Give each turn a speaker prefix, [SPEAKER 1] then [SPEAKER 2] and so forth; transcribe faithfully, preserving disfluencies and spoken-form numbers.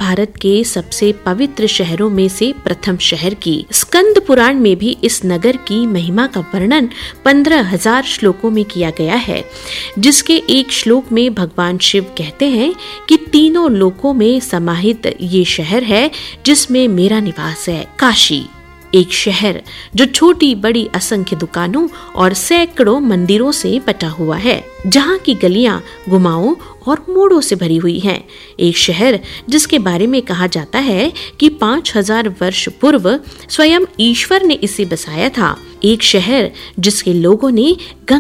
[SPEAKER 1] भारत के सबसे पवित्र शहरों में से प्रथम शहर की। स्कंद पुराण में भी इस नगर की महिमा का वर्णन पंद्रह हजार श्लोकों में किया गया है, जिसके एक श्लोक में भगवान शिव कहते हैं कि तीनों लोकों में समाहित ये शहर है जिसमें मेरा निवास है। काशी, एक शहर जो छोटी बड़ी असंख्य दुकानों और सैकड़ों मंदिरों से बटा हुआ है, जहाँ की गलियां गुमाओं और मोड़ों से भरी हुई हैं। एक शहर जिसके बारे में कहा जाता है कि पाँच हजार वर्ष पूर्व स्वयं ईश्वर ने इसे बसाया था। एक शहर जिसके लोगों ने